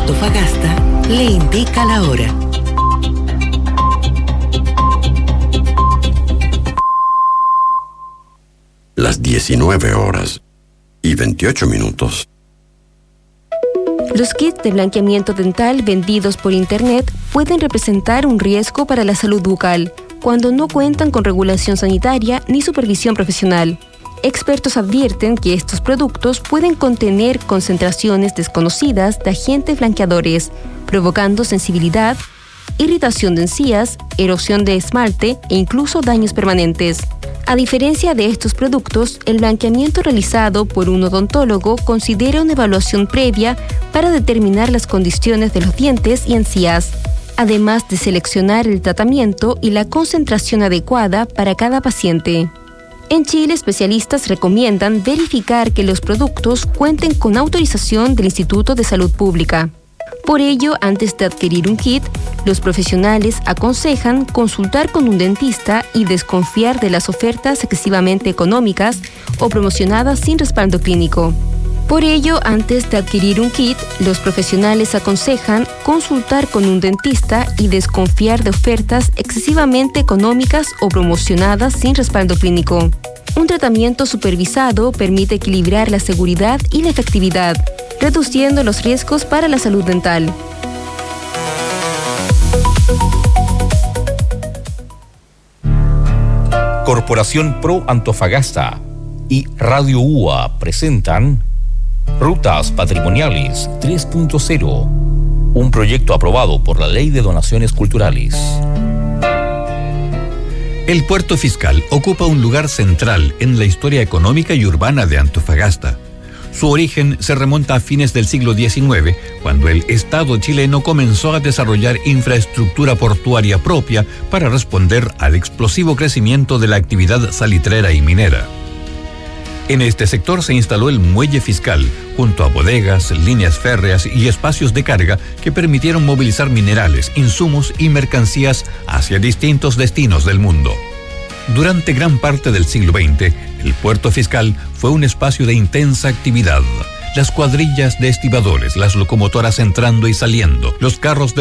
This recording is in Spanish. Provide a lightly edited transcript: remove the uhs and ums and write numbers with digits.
Antofagasta le indica la hora. Las 19:28. Los kits de blanqueamiento dental vendidos por Internet pueden representar un riesgo para la salud bucal cuando no cuentan con regulación sanitaria ni supervisión profesional. Expertos advierten que estos productos pueden contener concentraciones desconocidas de agentes blanqueadores, provocando sensibilidad, irritación de encías, erosión de esmalte e incluso daños permanentes. A diferencia de estos productos, el blanqueamiento realizado por un odontólogo considera una evaluación previa para determinar las condiciones de los dientes y encías, además de seleccionar el tratamiento y la concentración adecuada para cada paciente. En Chile, especialistas recomiendan verificar que los productos cuenten con autorización del Instituto de Salud Pública. Por ello, antes de adquirir un kit, los profesionales aconsejan consultar con un dentista y desconfiar de las ofertas excesivamente económicas o promocionadas sin respaldo clínico. Por ello, antes de adquirir un kit, los profesionales aconsejan consultar con un dentista y desconfiar de ofertas excesivamente económicas o promocionadas sin respaldo clínico. Un tratamiento supervisado permite equilibrar la seguridad y la efectividad, reduciendo los riesgos para la salud dental. Corporación Pro Antofagasta y Radio UA presentan Rutas Patrimoniales 3.0, un proyecto aprobado por la Ley de Donaciones Culturales. El puerto fiscal ocupa un lugar central en la historia económica y urbana de Antofagasta. Su origen se remonta a fines del siglo XIX, cuando el Estado chileno comenzó a desarrollar infraestructura portuaria propia para responder al explosivo crecimiento de la actividad salitrera y minera. En este sector se instaló el muelle fiscal, junto a bodegas, líneas férreas y espacios de carga que permitieron movilizar minerales, insumos y mercancías hacia distintos destinos del mundo. Durante gran parte del siglo XX, el puerto fiscal fue un espacio de intensa actividad. Las cuadrillas de estibadores, las locomotoras entrando y saliendo, los carros de